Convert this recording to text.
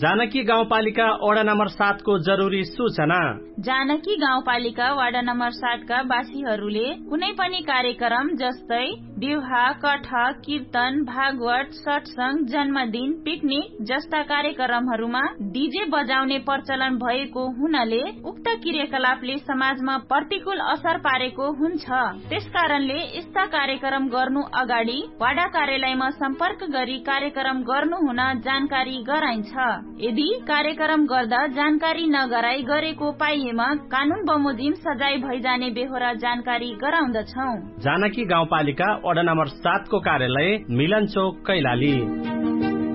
जानकी गाउँपालिका वडा नम्बर 7 को जरुरी सूचना। जानकी गाउँपालिका वडा नम्बर 7 का वासीहरूले कुनै पनि कार्यक्रम जस्तै विवाह, कठ, कीर्तन, भागवत, सत्संग, जन्मदिन, पिकनिक जस्ता कार्यक्रमहरूमा डीजे बजाउने प्रचलन भएको हुनाले उक्त क्रियाकलापले समाजमा प्रतिकूल असर पारेको हुन्छ। त्यसकारणले यस्ता कार्यक्रम गर्नु अगाडि वडा कार्यालयमा सम्पर्क गरी कार्यक्रम गर्नु हुन जानकारी गराइन्छ। यदि कार्यक्रम गर्दा जानकारी नगराई गरेको पाइएमा कानून बमोजिम सजाय भइजाने बेहोरा जानकारी गराउँदछौ। जानकी गाउँपालिका वडा नम्बर 7 को कार्यालय मिलन चौक कैलाली।